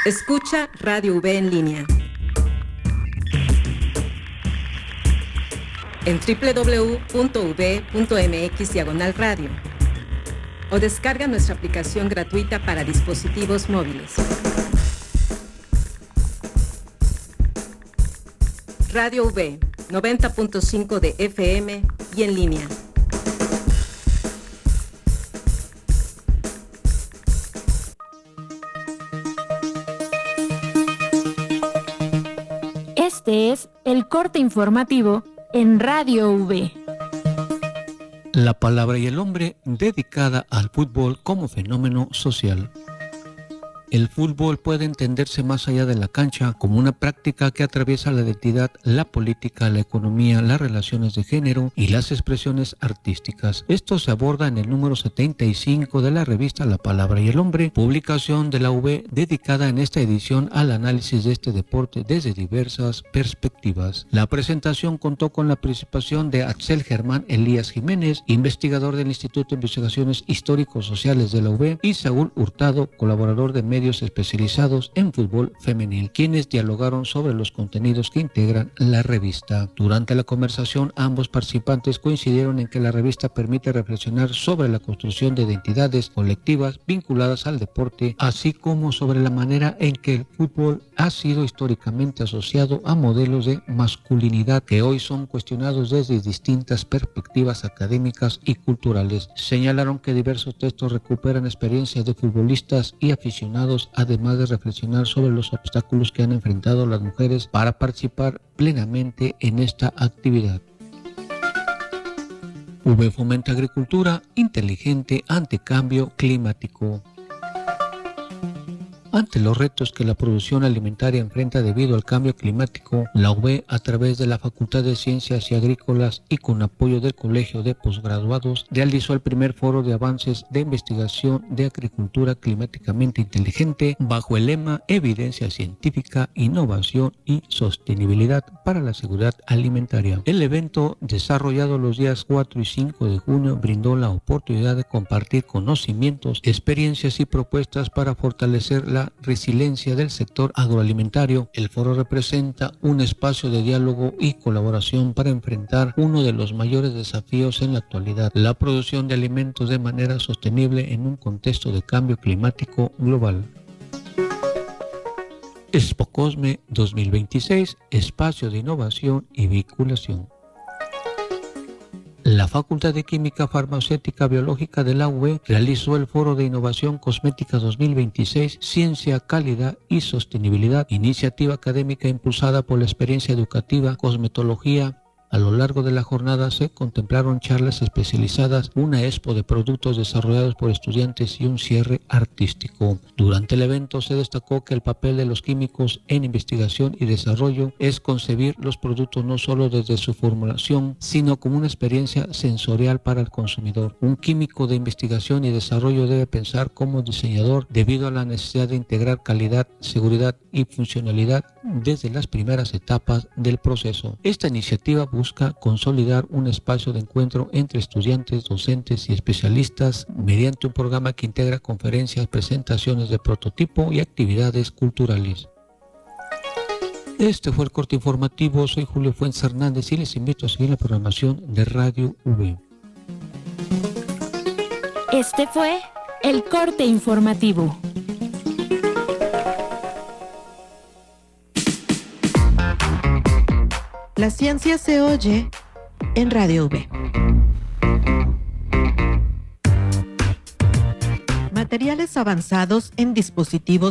Escucha Radio V en línea en www.v.mx/radio o descarga nuestra aplicación gratuita para dispositivos móviles. Radio V, 90.5 de FM y en línea. Este es el corte informativo en Radio V. La palabra y el hombre, dedicada al fútbol como fenómeno social. El fútbol puede entenderse más allá de la cancha como una práctica que atraviesa la identidad, la política, la economía, las relaciones de género y las expresiones artísticas. Esto se aborda en el número 75 de la revista La Palabra y el Hombre, publicación de la UV dedicada en esta edición al análisis de este deporte desde diversas perspectivas. La presentación contó con la participación de Axel Germán Elías Jiménez, investigador del Instituto de Investigaciones Histórico-Sociales de la UV, y Saúl Hurtado, colaborador de medios especializados en fútbol femenil, quienes dialogaron sobre los contenidos que integran la revista. Durante la conversación, ambos participantes coincidieron en que la revista permite reflexionar sobre la construcción de identidades colectivas vinculadas al deporte, así como sobre la manera en que el fútbol ha sido históricamente asociado a modelos de masculinidad que hoy son cuestionados desde distintas perspectivas académicas y culturales. Señalaron que diversos textos recuperan experiencias de futbolistas y aficionados, además de reflexionar sobre los obstáculos que han enfrentado las mujeres para participar plenamente en esta actividad. V fomenta agricultura inteligente ante cambio climático. Ante los retos que la producción alimentaria enfrenta debido al cambio climático, la UV, a través de la Facultad de Ciencias y Agrícolas y con apoyo del Colegio de Posgraduados, realizó el primer foro de avances de investigación de agricultura climáticamente inteligente bajo el lema Evidencia científica, innovación y sostenibilidad para la seguridad alimentaria. El evento, desarrollado los días 4 y 5 de junio, brindó la oportunidad de compartir conocimientos, experiencias y propuestas para fortalecer la resiliencia del sector agroalimentario. El foro representa un espacio de diálogo y colaboración para enfrentar uno de los mayores desafíos en la actualidad: la producción de alimentos de manera sostenible en un contexto de cambio climático global. Expocosme 2026, espacio de innovación y vinculación. La Facultad de Química Farmacéutica Biológica de la UV realizó el Foro de Innovación Cosmética 2026, Ciencia, Calidad y Sostenibilidad, iniciativa académica impulsada por la experiencia educativa Cosmetología. A lo largo de la jornada se contemplaron charlas especializadas, una expo de productos desarrollados por estudiantes y un cierre artístico. Durante el evento se destacó que el papel de los químicos en investigación y desarrollo es concebir los productos no solo desde su formulación, sino como una experiencia sensorial para el consumidor. Un químico de investigación y desarrollo debe pensar como diseñador debido a la necesidad de integrar calidad, seguridad y funcionalidad desde las primeras etapas del proceso. Esta iniciativa busca consolidar un espacio de encuentro entre estudiantes, docentes y especialistas mediante un programa que integra conferencias, presentaciones de prototipo y actividades culturales. Este fue el corte informativo. Soy Julio Fuentes Hernández y les invito a seguir la programación de Radio V. Este fue el corte informativo. La ciencia se oye en Radio V. Materiales avanzados en dispositivos